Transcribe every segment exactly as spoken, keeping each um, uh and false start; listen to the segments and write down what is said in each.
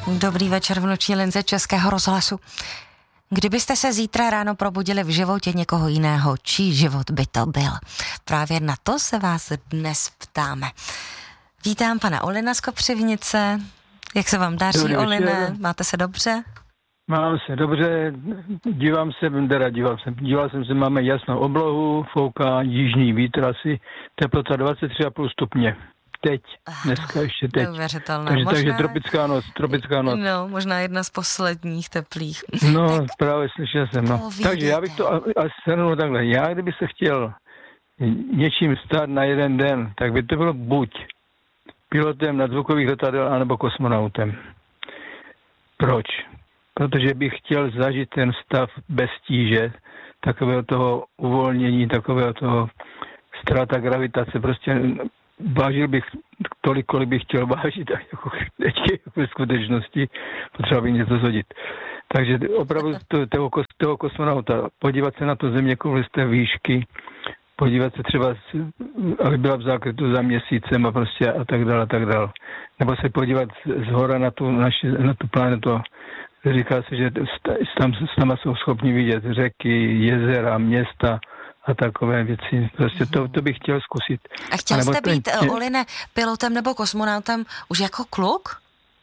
Dobrý večer v noční linze Českého rozhlasu. Kdybyste se zítra ráno probudili v životě někoho jiného, čí život by to byl? Právě na to se vás dnes ptáme. Vítám pana Olina z Kopřivnice. Jak se vám daří, Dobrý Oline? večer. Máte se dobře? Mám se dobře, dívám se, teda díval jsem, díval jsem se, máme jasnou oblohu, fouká jižní vítr, asi teplota dvacet tři celá pět stupně. Teď, dneska ještě teď. Neuvěřitelné. Takže, možná, takže tropická noc, tropická noc. No, možná jedna z posledních teplých. No, tak právě slyšel jsem, no. povídejte. Takže já bych to asi shrnul takhle. Já, kdyby se chtěl něčím stát na jeden den, tak by to bylo buď pilotem nadzvukových letadel, anebo kosmonautem. Proč? Protože bych chtěl zažít ten stav bez tíže, takového toho uvolnění, takového toho ztráta gravitace. Prostě vážil bych tolik, kolik bych chtěl vážit, jako teď ve skutečnosti potřeba bych něco zhodit. Takže opravdu toho, toho kosmonauta, podívat se na tu země kouli z té výšky, podívat se třeba, aby byla v zákrytu za měsícem a prostě a tak dále, a tak dále. Nebo se podívat z hora na tu, naši, na tu planetu. Říká se, že tam, tam jsou schopni vidět řeky, jezera, města a takové věci. Prostě to, to bych chtěl zkusit. A chtěl jste ten, být, tě... Oline, pilotem nebo kosmonautem už jako kluk?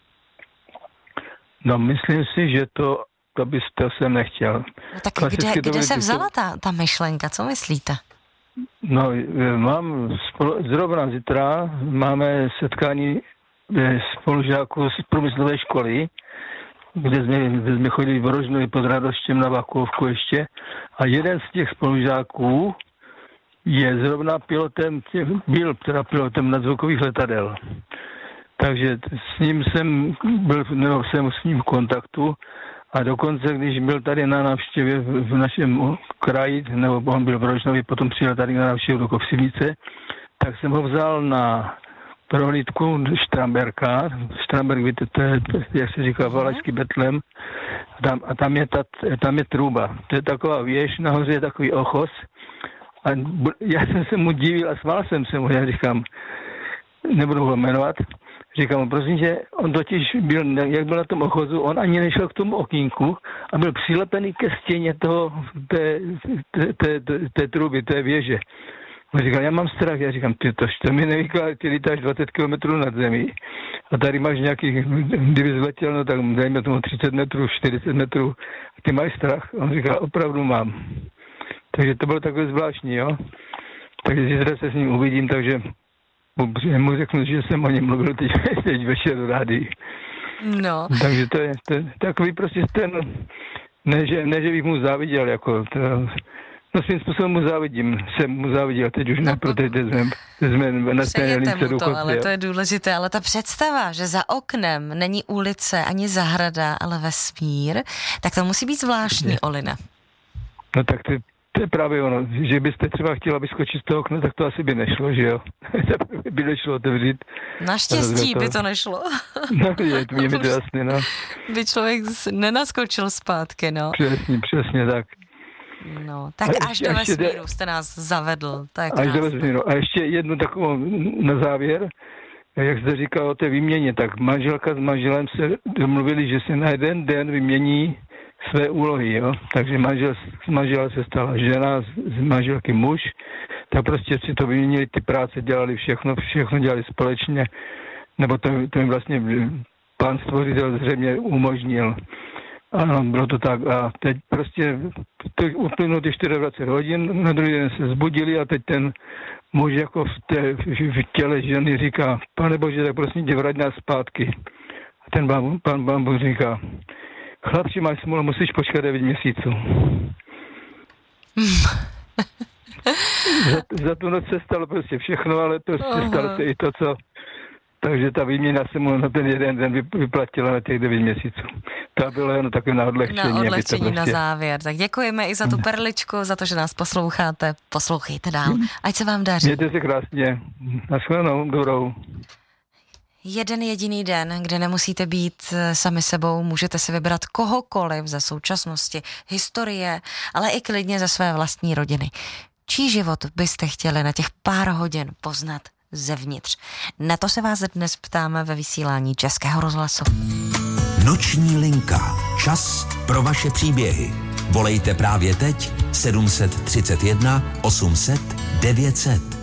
No, myslím si, že to, to bys to jsem nechtěl. No tak kde, kde se vzala ta, ta myšlenka? Co myslíte? No, mám spolu, zrovna zítra máme setkání spolužáků z průmyslové školy, kde jsme, kde jsme chodili v Rožnově pod Radoštěm na Vakovku ještě. A jeden z těch spolužáků je zrovna pilotem, byl teda pilotem nadzvukových letadel. Takže s ním jsem byl, nebo jsem s ním v kontaktu a dokonce, když byl tady na návštěvě v našem kraji, nebo on byl v Rožnově, potom přijel tady na návštěvu do Kopřivnice, tak jsem ho vzal na prohlídku Štramberka. Štramberk, víte, to je, jak se říká, valašský Betlem. A tam, a tam je, ta, tam je truba. To je taková věž, nahoře je takový ochos. A já jsem se mu divil a smál jsem se mu. Já říkám, nebudu ho jmenovat, říkám mu, prosím, že on totiž byl, jak byl na tom ochozu, on ani nešel k tomu okýnku a byl přilepený ke stěně toho, té, té, té, té, té truby, té věže. On říkal, já mám strach, já říkám, ty to, to mi nevykládá, ty lítáš dvacet kilometrů nad zemí a tady máš nějaký, kdyby zletěl, no tak dejme tomu třicet metrů, čtyřicet metrů, a ty máš strach? On říkal, opravdu mám. Takže to bylo takové zvláštní, jo. Takže zítra se s ním uvidím, takže mu řeknu, že jsem o něm mluvil teď, teď večer v rádii. No. Takže to je, to je takový prostě ten, ne že, ne, že bych mu záviděl, jako to, no svým způsobem mu závidím, jsem mu záviděl, teď už no, ne, protože jsme, jsme na té lince do to, ale to je důležité, ale ta představa, že za oknem není ulice ani zahrada, ale vesmír, tak to musí být zvláštní, Olina. No tak to, to je právě ono, že byste třeba chtěla vyskočit z toho okna, tak to asi by nešlo, že jo? by nešlo otevřít. Naštěstí by to nešlo. No je, to je mi to jasný, no. By člověk nenaskočil zpátky, no. Přesně, přesně tak. No, tak a až do vesmíru jste nás zavedl. To je až do vesmíru. A ještě jednu takovou na závěr, jak jste říkal o té výměně, tak manželka s manželem se domluvili, že se na jeden den vymění své úlohy, jo. Takže manžel, z manžela se stala žena, z manželky muž, tak prostě si to vyměnili, ty práce dělali všechno, všechno dělali společně, nebo to, to jim vlastně pán stvořitel zřejmě umožnil. Ano, bylo to tak a teď prostě uplynulo ty dvacet čtyři hodin, na druhý den se zbudili a teď ten muž jako v, té, v těle ženy říká, pane Bože, tak prosím tě, vrať nás zpátky. A ten bambu, pan Bambu říká, chlapči, máš smůlu, musíš počkat devět měsíců. za, za tu noc se stalo prostě všechno, ale to se stalo se i to, co... Takže ta výměna se mu na ten jeden den vyplatila na těch devět měsíců. To bylo jen takové na odlehčení. Na odlehčení prostě... na závěr. Tak děkujeme i za tu perličku, za to, že nás posloucháte. Poslouchejte dál. Ať se vám daří. Mějte se krásně. Naschledanou, dobrou. Jeden jediný den, kde nemusíte být sami sebou, můžete si vybrat kohokoliv ze současnosti, historie, ale i klidně ze své vlastní rodiny. Čí život byste chtěli na těch pár hodin poznat zevnitř? Na to se vás dnes ptáme ve vysílání Českého rozhlasu. Noční linka. Čas pro vaše příběhy. Volejte právě teď sedm set třicet jedna osm set devět set.